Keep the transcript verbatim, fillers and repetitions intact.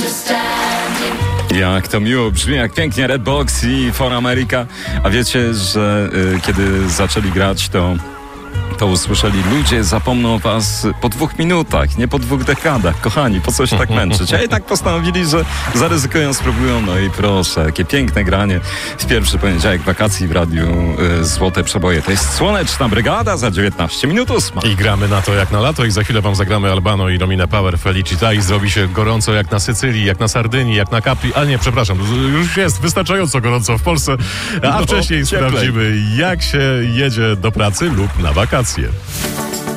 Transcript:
Jak to miło brzmi, jak pięknie Redbox i For America. A wiecie, że y, kiedy zaczęli grać, to to usłyszeli: ludzie zapomną o was po dwóch minutach, nie po dwóch dekadach. Kochani, po co się tak męczyć? A i tak postanowili, że zaryzykują, spróbują. No i proszę, jakie piękne granie w pierwszy poniedziałek wakacji w radiu y, Złote Przeboje. To jest Słoneczna Brygada za dziewiętnaście minut ósma. I gramy na to jak na lato i za chwilę wam zagramy Albano i Romina Power Felicita i zrobi się gorąco jak na Sycylii, jak na Sardynii, jak na Capri. Ale nie, przepraszam, już jest wystarczająco gorąco w Polsce. A No, wcześniej cieplej. sprawdzimy, jak się jedzie do pracy lub na wakacje.